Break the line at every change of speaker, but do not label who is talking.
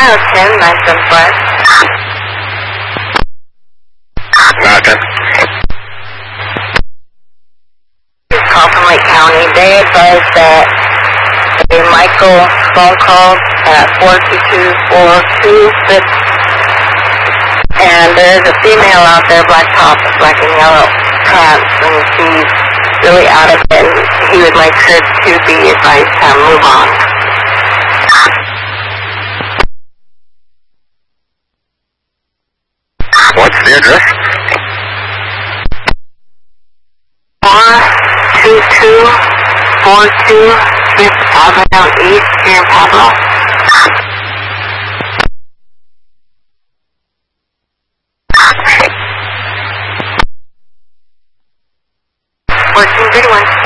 Ohio 10, 975.
Roger.
Call from Lake County. They advised that a Michael phone call at 422-426, and there's a female out there, black top, black and yellow pants, and she's really out of it, and he would like her to be advised to move on.
What's the address?
422 Fifth Avenue East here in Pablo. 1431.